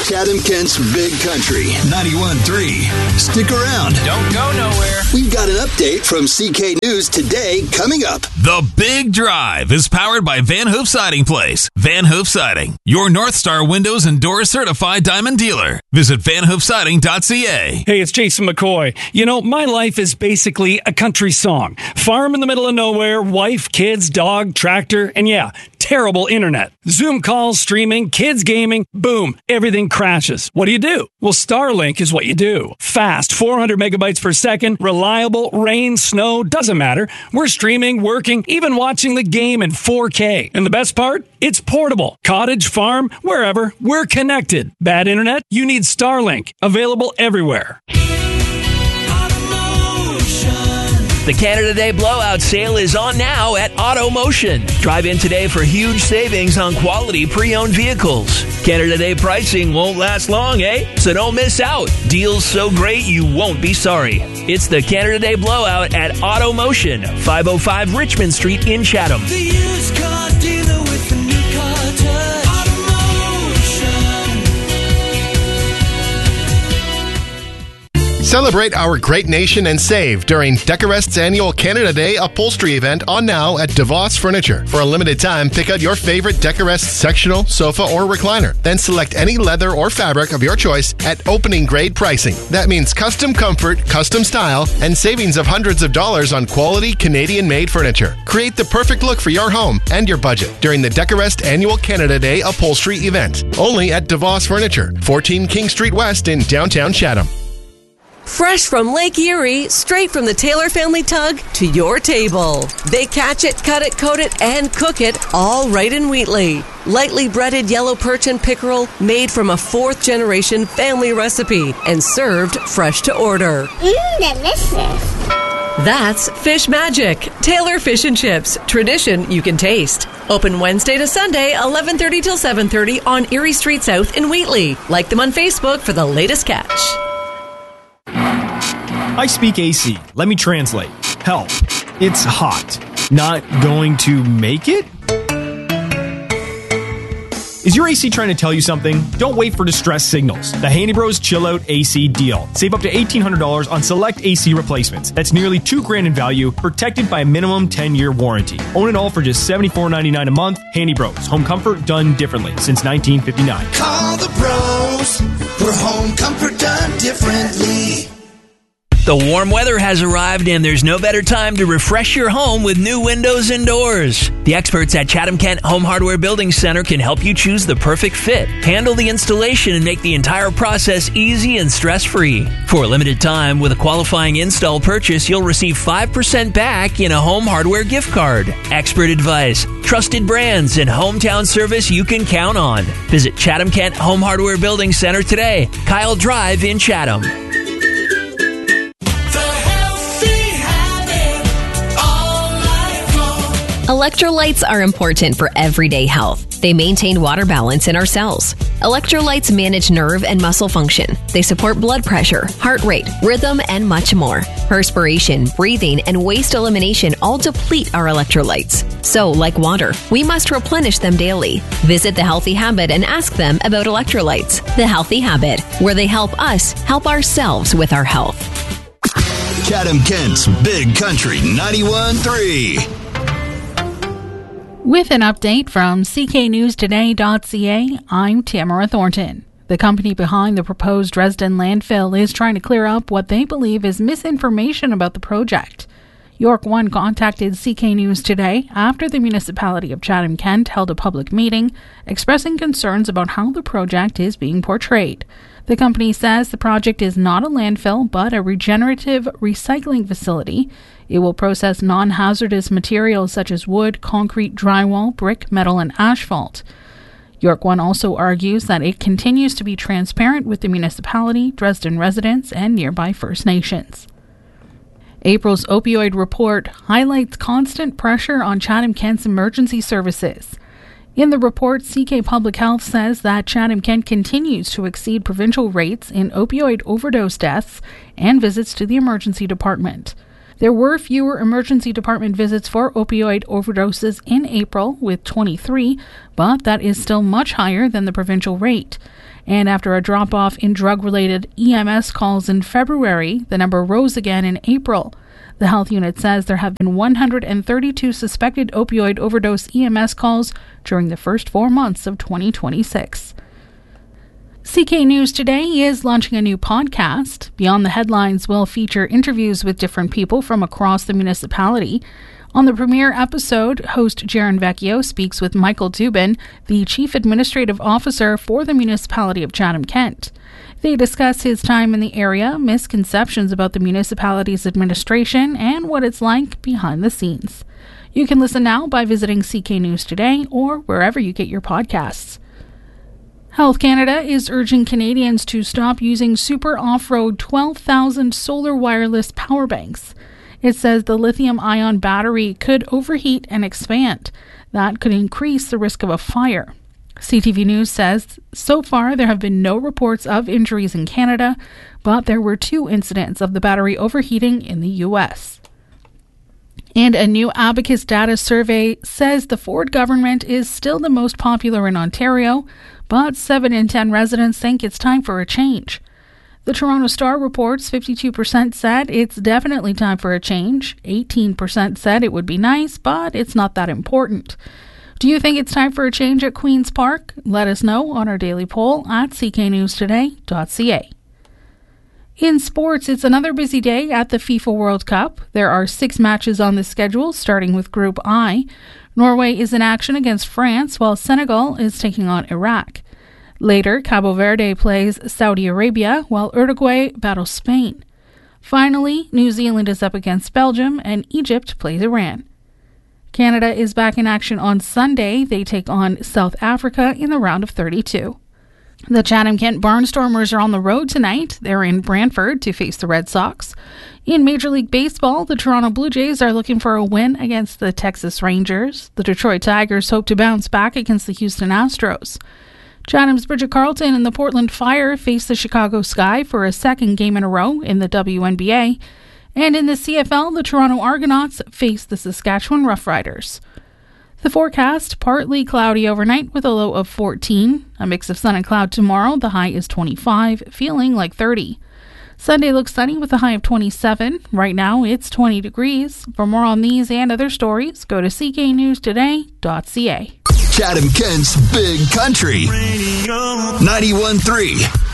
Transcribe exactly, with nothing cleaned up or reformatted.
Chatham Kent's Big Country, ninety-one point three. Stick around. Don't go nowhere. We've got an update from C K News today coming up. The Big Drive is powered by Van Hoof Siding Place. Van Hoof Siding, your North Star Windows and Doors certified diamond dealer. Visit van hoof siding dot c a. Hey, it's Jason McCoy. You know, my life is basically a country song. Farm in the middle of nowhere, wife, kids, dog, tractor, and yeah, terrible internet. Zoom calls, streaming, kids gaming, boom, everything crashes. What do you do? Well, Starlink is what you do. Fast, four hundred megabytes per second, reliable, rain, snow, doesn't matter. We're streaming, working, even watching the game in four K. And the best part? It's portable. Cottage, farm, wherever, we're connected. Bad internet? You need Starlink. Available everywhere. The Canada Day blowout sale is on now at AutoMotion. Drive in today for huge savings on quality pre-owned vehicles. Canada Day pricing won't last long, eh? So don't miss out. Deals so great you won't be sorry. It's the Canada Day blowout at AutoMotion, five oh five Richmond Street in Chatham. The used car dealer with the new car touch. Celebrate our great nation and save during Decorest's annual Canada Day upholstery event on now at DeVos Furniture. For a limited time, pick out your favorite Decorest sectional, sofa, or recliner. Then select any leather or fabric of your choice at opening grade pricing. That means custom comfort, custom style, and savings of hundreds of dollars on quality Canadian-made furniture. Create the perfect look for your home and your budget during the Decorest annual Canada Day upholstery event. Only at DeVos Furniture, fourteen King Street West in downtown Chatham. Fresh from Lake Erie, straight from the Taylor family tug to your table. They catch it, cut it, coat it, and cook it all right in Wheatley. Lightly breaded yellow perch and pickerel made from a fourth generation family recipe and served fresh to order. Mmm, delicious. That's Fish Magic. Taylor Fish and Chips. Tradition you can taste. Open Wednesday to Sunday, eleven thirty till seven thirty on Erie Street South in Wheatley. Like them on Facebook for the latest catch. I speak A C. Let me translate. Help. It's hot. Not going to make it? Is your A C trying to tell you something? Don't wait for distress signals. The Handy Bros Chill Out A C deal. Save up to eighteen hundred dollars on select A C replacements. That's nearly two grand in value, protected by a minimum ten-year warranty. Own it all for just seventy-four ninety-nine a month. Handy Bros. Home comfort done differently since nineteen fifty-nine. Call the pros for home comfort done differently. The warm weather has arrived, and there's no better time to refresh your home with new windows and doors. The experts at Chatham Kent Home Hardware Building Center can help you choose the perfect fit, handle the installation, and make the entire process easy and stress-free. For a limited time, with a qualifying install purchase, you'll receive five percent back in a home hardware gift card. Expert advice, trusted brands, and hometown service you can count on. Visit Chatham Kent Home Hardware Building Center today, Kyle Drive in Chatham. Electrolytes are important for everyday health. They maintain water balance in our cells. Electrolytes manage nerve and muscle function. They support blood pressure, heart rate, rhythm, and much more. Perspiration, breathing, and waste elimination all deplete our electrolytes. So, like water, we must replenish them daily. Visit The Healthy Habit and ask them about electrolytes. The Healthy Habit, where they help us help ourselves with our health. Chatham Kent's Big Country, ninety-one point three. With an update from C K News Today dot C A, I'm Tamara Thornton. The company behind the proposed Dresden landfill is trying to clear up what they believe is misinformation about the project. York One contacted C K News Today after the municipality of Chatham-Kent held a public meeting expressing concerns about how the project is being portrayed. The company says the project is not a landfill but a regenerative recycling facility. It will process non-hazardous materials such as wood, concrete, drywall, brick, metal, and asphalt. York One also argues that it continues to be transparent with the municipality, Dresden residents, and nearby First Nations. April's opioid report highlights constant pressure on Chatham-Kent's emergency services. In the report, C K Public Health says that Chatham-Kent continues to exceed provincial rates in opioid overdose deaths and visits to the emergency department. There were fewer emergency department visits for opioid overdoses in April, with twenty-three, but that is still much higher than the provincial rate. And after a drop-off in drug-related E M S calls in February, the number rose again in April. The health unit says there have been one hundred thirty-two suspected opioid overdose E M S calls during the first four months of twenty twenty-six. C K News Today is launching a new podcast. Beyond the Headlines will feature interviews with different people from across the municipality. On the premiere episode, host Jaron Vecchio speaks with Michael Dubin, the Chief Administrative Officer for the municipality of Chatham-Kent. They discuss his time in the area, misconceptions about the municipality's administration, and what it's like behind the scenes. You can listen now by visiting C K News Today or wherever you get your podcasts. Health Canada is urging Canadians to stop using super off-road twelve thousand solar wireless power banks. It says the lithium-ion battery could overheat and expand. That could increase the risk of a fire. C T V News says so far there have been no reports of injuries in Canada, but there were two incidents of the battery overheating in the U S. And a new Abacus data survey says the Ford government is still the most popular in Ontario, but seven in ten residents think it's time for a change. The Toronto Star reports fifty-two percent said it's definitely time for a change, eighteen percent said it would be nice, but it's not that important. Do you think it's time for a change at Queen's Park? Let us know on our daily poll at c k news today dot c a. In sports, it's another busy day at the FIFA World Cup. There are six matches on the schedule, starting with Group I. Norway is in action against France, while Senegal is taking on Iraq. Later, Cabo Verde plays Saudi Arabia, while Uruguay battles Spain. Finally, New Zealand is up against Belgium, and Egypt plays Iran. Canada is back in action on Sunday. They take on South Africa in the round of thirty-two. The Chatham-Kent Barnstormers are on the road tonight. They're in Brantford to face the Red Sox. In Major League Baseball, the Toronto Blue Jays are looking for a win against the Texas Rangers. The Detroit Tigers hope to bounce back against the Houston Astros. Chatham's Bridget Carleton and the Portland Fire face the Chicago Sky for a second game in a row in the W N B A. And in the C F L, the Toronto Argonauts face the Saskatchewan Roughriders. The forecast, partly cloudy overnight with a low of fourteen. A mix of sun and cloud tomorrow. The high is twenty-five, feeling like thirty. Sunday looks sunny with a high of twenty-seven. Right now, it's twenty degrees. For more on these and other stories, go to c k news today dot c a. Chatham-Kent's Big Country. ninety-one point three